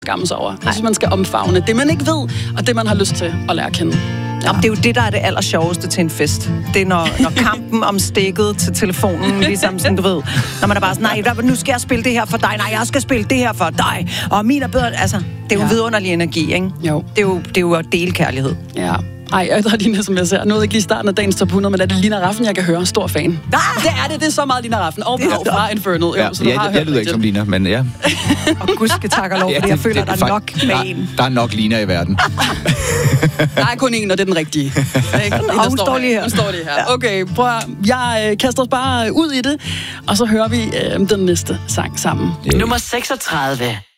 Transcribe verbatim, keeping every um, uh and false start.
skamme sig over. Jeg synes, man skal omfavne det, man ikke ved, og det, man har lyst til at lære at kende. Ja. Jamen, det er jo det, der er det aller sjoveste til en fest. Det er, når, når kampen om stikket til telefonen, ligesom sådan, du ved, når man er bare sådan, nej, nu skal jeg spille det her for dig, nej, jeg skal spille det her for dig, og min er bedre, altså, det er jo ja. vidunderlig energi, ikke? Jo. Det er jo, det er jo at dele kærlighed. Ja. Ej, jeg er Line, som jeg ser. Nu er det ikke lige starten af dagens top hundrede, men er det Lina Raffen, jeg kan høre. Stor fan. Ah! Det er det, det er så meget Lina Raffen. Og Blau fra Infernal. Jo, ja, så du ja, har jeg, jeg lyder ikke som Lina, men ja. Og gud skal takke og lov, fordi ja, jeg føler, der er nok med der, en. Der er nok Lina i verden. Der er kun en, og det er den rigtige. Og hun står lige her. Hun står lige her. Okay, prøv at, jeg øh, kaster os bare ud i det, og så hører vi øh, den næste sang sammen. Nummer seksogtredive.